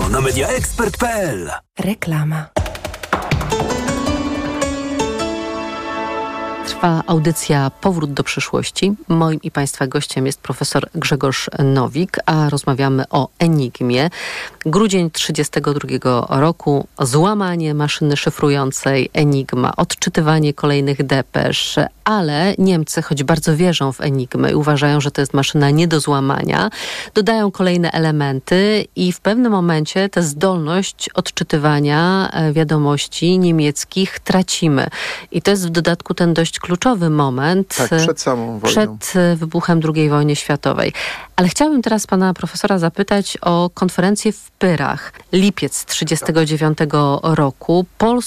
tylko na mediaexpert.pl. Reklama. Trwa audycja Powrót do przyszłości. Moim i Państwa gościem jest profesor Grzegorz Nowik, a rozmawiamy o Enigmie. Grudzień 1932 roku, złamanie maszyny szyfrującej Enigma, odczytywanie kolejnych depesz, ale Niemcy, choć bardzo wierzą w Enigmę i uważają, że to jest maszyna nie do złamania, dodają kolejne elementy i w pewnym momencie tę zdolność odczytywania wiadomości niemieckich tracimy. I to jest w dodatku ten dość kluczowy moment. Tak, przed samą wojną. Przed wybuchem II wojny światowej. Ale chciałabym teraz pana profesora zapytać o konferencję w Pyrach. Lipiec 1939 roku.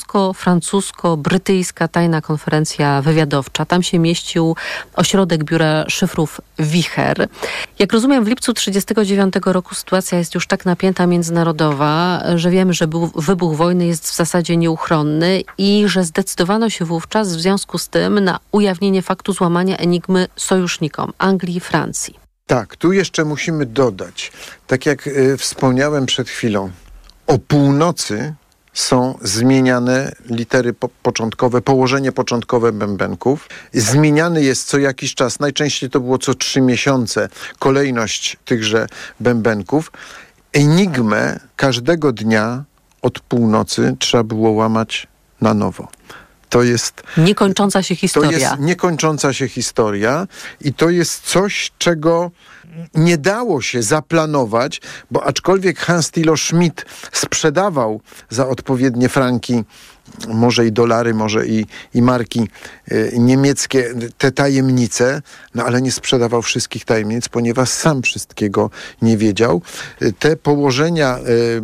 Polsko-francusko-brytyjska tajna konferencja wywiadowcza. Tam się mieścił ośrodek biura szyfrów Wicher. Jak rozumiem, w lipcu 1939 roku sytuacja jest już tak napięta międzynarodowa, że wiemy, że wybuch wojny jest w zasadzie nieuchronny i że zdecydowano się wówczas w związku z tym na ujawnienie faktu złamania Enigmy sojusznikom Anglii i Francji. Tak, tu jeszcze musimy dodać, tak jak wspomniałem przed chwilą, o północy są zmieniane litery początkowe, położenie początkowe bębenków. Zmieniany jest co jakiś czas, najczęściej to było co 3 miesiące, kolejność tychże bębenków. Enigmę każdego dnia od północy trzeba było łamać na nowo. To jest niekończąca się historia. To jest niekończąca się historia i to jest coś, czego nie dało się zaplanować, bo aczkolwiek Hans Thilo Schmidt sprzedawał za odpowiednie franki, może i dolary, może i marki niemieckie, te tajemnice, no ale nie sprzedawał wszystkich tajemnic, ponieważ sam wszystkiego nie wiedział. Te położenia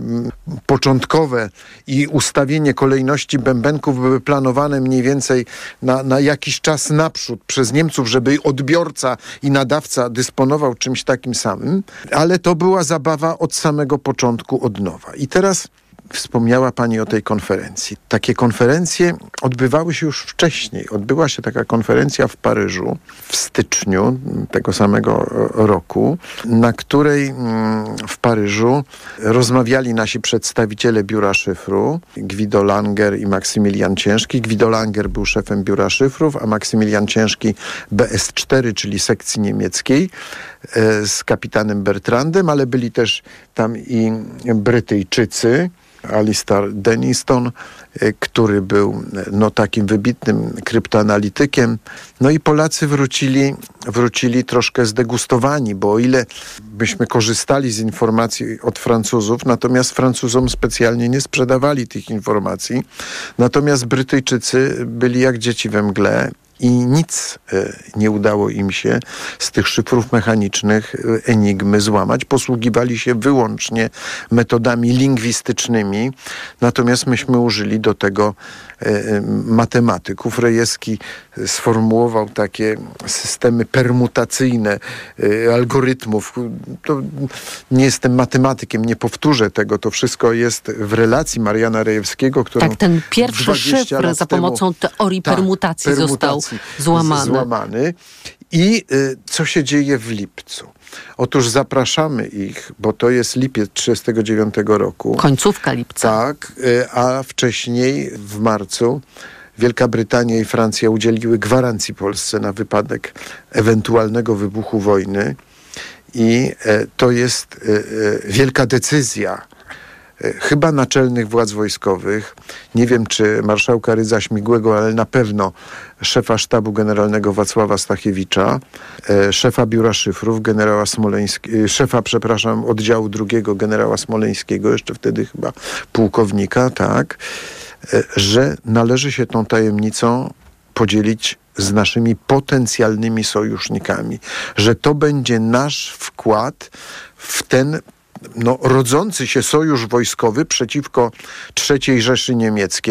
początkowe i ustawienie kolejności bębenków były planowane mniej więcej na jakiś czas naprzód przez Niemców, żeby odbiorca i nadawca dysponował czymś takim samym, ale to była zabawa od samego początku, od nowa. I teraz wspomniała Pani o tej konferencji. Takie konferencje odbywały się już wcześniej. Odbyła się taka konferencja w Paryżu w styczniu tego samego roku, na której w Paryżu rozmawiali nasi przedstawiciele biura szyfru, Guido Langer i Maksymilian Ciężki. Guido Langer był szefem biura szyfrów, a Maksymilian Ciężki BS4, czyli sekcji niemieckiej, z kapitanem Bertrandem, ale byli też tam i Brytyjczycy, Alistair Denniston, który był takim wybitnym kryptoanalitykiem. No i Polacy wrócili troszkę zdegustowani, bo o ile byśmy korzystali z informacji od Francuzów, natomiast Francuzom specjalnie nie sprzedawali tych informacji, natomiast Brytyjczycy byli jak dzieci we mgle i nic nie udało im się z tych szyfrów mechanicznych Enigmy złamać. Posługiwali się wyłącznie metodami lingwistycznymi, natomiast myśmy użyli do tego matematyków. Rejewski sformułował takie systemy permutacyjne algorytmów. To nie jestem matematykiem, nie powtórzę tego. To wszystko jest w relacji Mariana Rejewskiego, którą tak, ten pierwszy szyfr za pomocą teorii permutacji został złamany. I co się dzieje w lipcu? Otóż zapraszamy ich, bo to jest lipiec 1939 roku. Końcówka lipca. Tak, a wcześniej w marcu Wielka Brytania i Francja udzieliły gwarancji Polsce na wypadek ewentualnego wybuchu wojny. I to jest wielka decyzja chyba naczelnych władz wojskowych, nie wiem czy marszałka Rydza Śmigłego, ale na pewno szefa sztabu generalnego Wacława Stachiewicza, szefa biura szyfrów, oddziału drugiego generała Smoleńskiego, jeszcze wtedy chyba pułkownika, tak, że należy się tą tajemnicą podzielić z naszymi potencjalnymi sojusznikami, że to będzie nasz wkład w ten rodzący się sojusz wojskowy przeciwko III Rzeszy Niemieckiej.